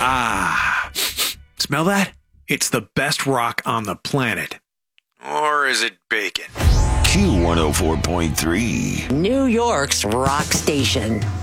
Ah, smell that? It's the best rock on the planet. Or is it bacon? Q104.3. New York's rock station.